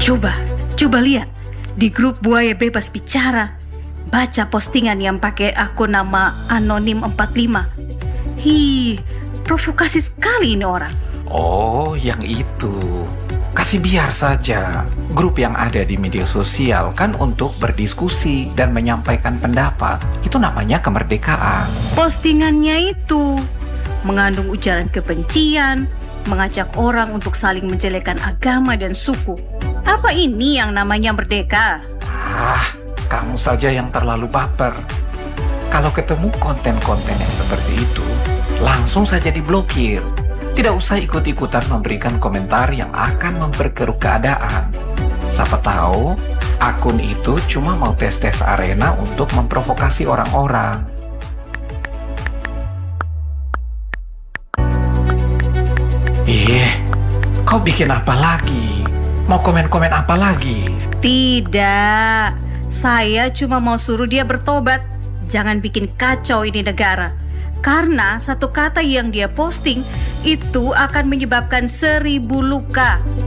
Coba lihat di grup Buaya Bebas Bicara. Baca postingan yang pakai akun nama Anonim 45. Provokasi sekali ini orang. Oh, yang itu. Kasih biar saja. Grup yang ada di media sosial kan untuk berdiskusi dan menyampaikan pendapat. Itu namanya kemerdekaan. Postingannya itu mengandung ujaran kebencian, mengajak orang untuk saling menjelekkan agama dan suku. Apa ini yang namanya merdeka? Kamu saja yang terlalu baper. Kalau ketemu konten-konten yang seperti itu, langsung saja diblokir. Tidak usah ikut-ikutan memberikan komentar yang akan memperkeruh keadaan. Siapa tahu akun itu cuma mau tes-tes arena untuk memprovokasi orang-orang. Kau bikin apa lagi? Mau komen-komen apa lagi? Tidak, saya cuma mau suruh dia bertobat. Jangan bikin kacau ini negara. Karena satu kata yang dia posting itu akan menyebabkan 1000 luka.